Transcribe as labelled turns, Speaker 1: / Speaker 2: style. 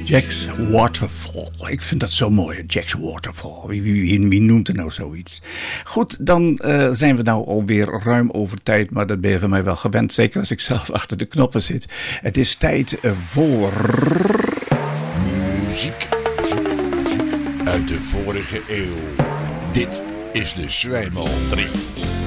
Speaker 1: Jack's Waterfall. Ik vind dat zo mooi, Jack's Waterfall. Wie noemt er nou zoiets? Goed, dan zijn we nou alweer ruim over tijd, maar dat ben je van mij wel gewend. Zeker als ik zelf achter de knoppen zit. Het is tijd voor
Speaker 2: muziek uit de vorige eeuw. Dit is de Zwijmel 3.